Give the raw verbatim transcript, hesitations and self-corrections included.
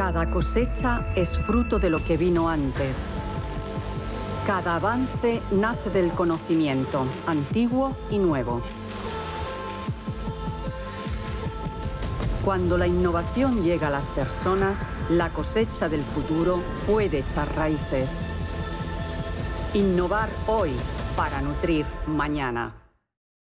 Cada cosecha es fruto de lo que vino antes. Cada avance nace del conocimiento, antiguo y nuevo. Cuando la innovación llega a las personas, la cosecha del futuro puede echar raíces. Innovar hoy para nutrir mañana.